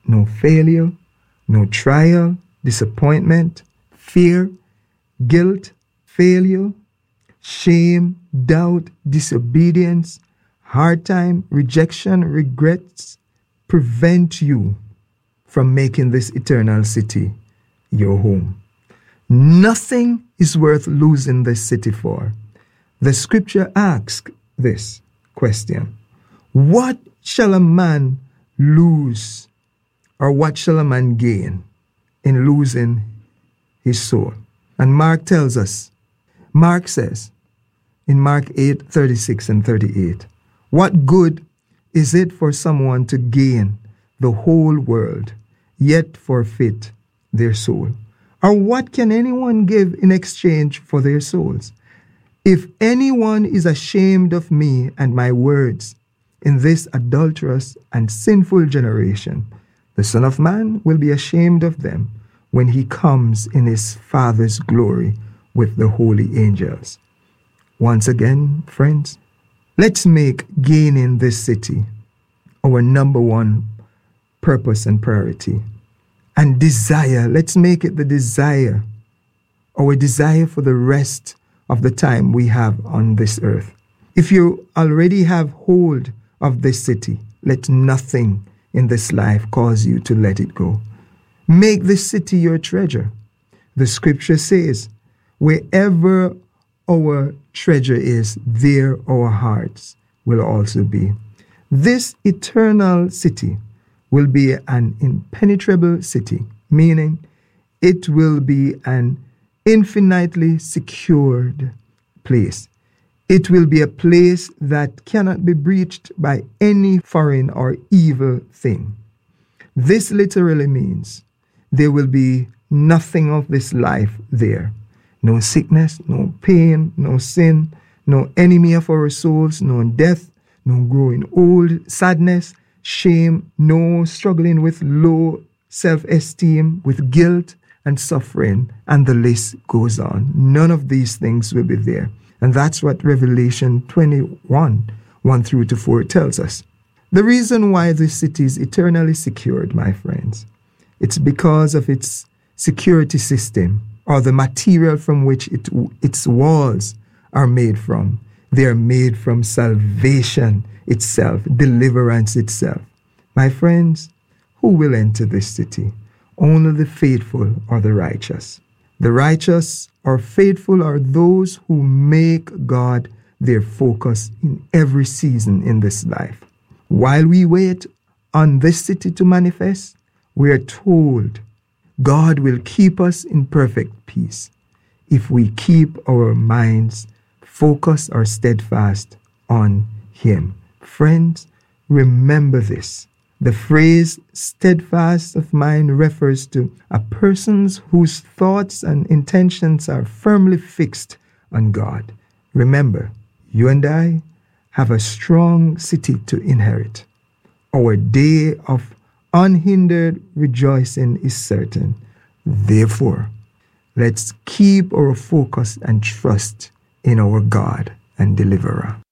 no failure, no trial, disappointment, fear, guilt, failure, shame, doubt, disobedience, hard time, rejection, regrets prevent you from making this eternal city your home. Nothing is worth losing this city for. The scripture asks this question: what shall a man lose, or what shall a man gain in losing his soul? And Mark tells us, Mark says in Mark 8:36 and 38, what good is it for someone to gain the whole world, yet forfeit their soul? Or what can anyone give in exchange for their souls? If anyone is ashamed of me and my words in this adulterous and sinful generation, the Son of Man will be ashamed of them when he comes in his Father's glory with the holy angels. Once again, friends, let's make gaining this city our number one purpose and priority. And desire, let's make it the desire, our desire for the rest of the time we have on this earth. If you already have hold of this city, let nothing in this life cause you to let it go. Make this city your treasure. The scripture says, wherever our treasure is, there our hearts will also be. This eternal city will be an impenetrable city, meaning it will be an infinitely secured place. It will be a place that cannot be breached by any foreign or evil thing. This literally means there will be nothing of this life there. No sickness, no pain, no sin, no enemy of our souls, no death, no growing old, sadness, shame, no struggling with low self-esteem, with guilt and suffering, and the list goes on. None of these things will be there. And that's what Revelation 21, 1 through to 4 tells us. The reason why this city is eternally secured, my friends, it's because of its security system, or the material from which its walls are made from. They are made from salvation itself, deliverance itself. My friends, who will enter this city? Only the faithful or the righteous. The righteous or faithful are those who make God their focus in every season in this life. While we wait on this city to manifest, we are told God will keep us in perfect peace if we keep our minds focused or steadfast on Him. Friends, remember this. The phrase steadfast of mind refers to a person whose thoughts and intentions are firmly fixed on God. Remember, you and I have a strong city to inherit. Our day of unhindered rejoicing is certain. Therefore, let's keep our focus and trust in our God and Deliverer.